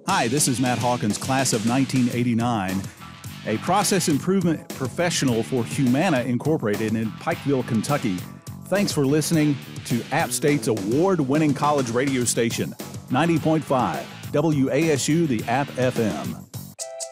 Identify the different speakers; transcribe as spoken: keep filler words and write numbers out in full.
Speaker 1: Hi, this is Matt Hawkins, class of nineteen eighty-nine, a process improvement professional for Humana Incorporated in Pikeville, Kentucky. Thanks for listening to App State's award-winning college radio station, ninety point five W A S U, the App F M.